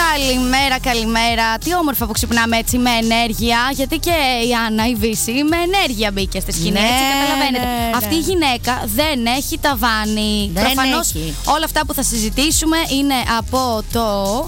Καλημέρα. Τι όμορφα που ξυπνάμε έτσι με ενέργεια. Γιατί και η Άννα, η Βύση, με ενέργεια μπήκε στη σκηνή. Έτσι, καταλαβαίνετε. Αυτή η γυναίκα δεν έχει ταβάνι. Προφανώς όλα αυτά που θα συζητήσουμε είναι από το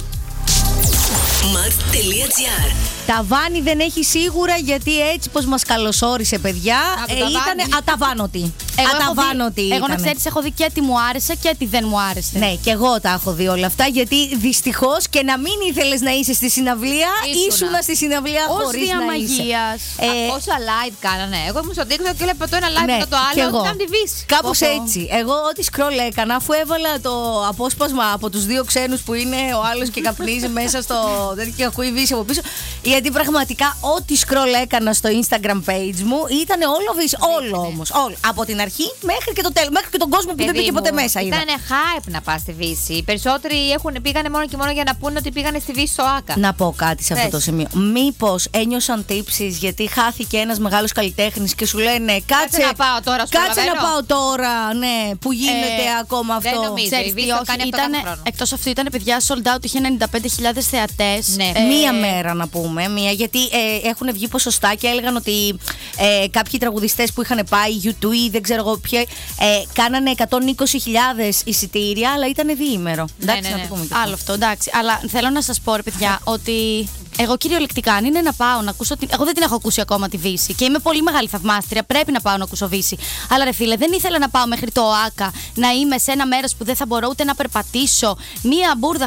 Mat.gr. Ταβάνι δεν έχει σίγουρα, γιατί έτσι πως μας καλωσόρισε, παιδιά, ήταν αταβάνωτη. Εγώ να ξέρεις, έχω δει και τι μου άρεσε και τι δεν μου άρεσε. Ναι, και εγώ τα έχω δει όλα αυτά, γιατί δυστυχώς και να μην ήθελες να είσαι στη συναυλία, ήσουνα στη συναυλία χωρίς να είσαι. Πόσα live κάνανε. Εγώ ήμουν στο TikTok και έλεγα το ένα live μετά το άλλο. Ήταν τη Βύση. Κάπως έτσι. Εγώ ό,τι scroll έκανα, αφού έβαλα το απόσπασμα από τους δύο ξένους που είναι ο άλλος και καπνίζει μέσα στο τέτοιο και ακούει Βύση από πίσω. Γιατί πραγματικά ό,τι scroll έκανα στο Instagram page μου ήταν όλο Βύση. Όλο όμως. Όλο. Από την αρχή μέχρι και το τέλος. Μέχρι και τον κόσμο που δεν πήγε ποτέ μέσα. Ήταν hype να πας στη Βύση. Οι περισσότεροι πήγανε μόνο και μόνο για να πούνε ότι πήγανε στη Βύση στο Άκα. Να πω κάτι σε αυτό το σημείο. Μήπως ένιωσαν τύψεις γιατί χάθηκε ένας μεγάλος καλλιτέχνης και σου λένε κάτσε να πάω τώρα, κάτσε να πάω τώρα, ναι, που γίνεται ακόμα αυτό. Δεν νομίζω. Ξέρεις τι, εκτός αυτού ήταν, παιδιά, sold out, είχε 95.000 θεατές. Ναι. Μία μέρα να πούμε. Γιατί έχουν βγει ποσοστά και έλεγαν ότι κάποιοι τραγουδιστές που είχαν πάει, U2 ή δεν ξέρω εγώ ποιοι, κάνανε 120.000 εισιτήρια, αλλά ήταν διήμερο. Εντάξει, να το πούμε και άλλο αυτό, εντάξει. Αλλά θέλω να σας πω, ρε παιδιά, ότι εγώ κυριολεκτικά, αν είναι να πάω να ακούσω. Εγώ δεν την έχω ακούσει ακόμα τη Βύση και είμαι πολύ μεγάλη θαυμάστρια. Πρέπει να πάω να ακούσω Βύση. Αλλά ρε φίλε, δεν ήθελα να πάω μέχρι το ΟΑΚΑ, να είμαι σε ένα μέρος που δεν θα μπορώ ούτε να περπατήσω. Μία μπουρδα